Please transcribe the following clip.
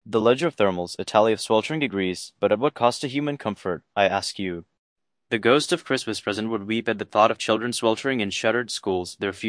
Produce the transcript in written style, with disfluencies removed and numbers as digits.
The ledger of thermals, a tally of sweltering degrees, but at what cost to human comfort, I ask you. The ghost of Christmas present would weep at the thought of children sweltering in shuttered schools, their